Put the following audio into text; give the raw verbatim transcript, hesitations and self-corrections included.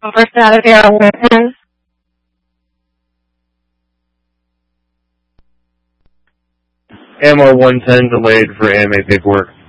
for Saturday on one ten. M R one ten delayed for A M A paperwork.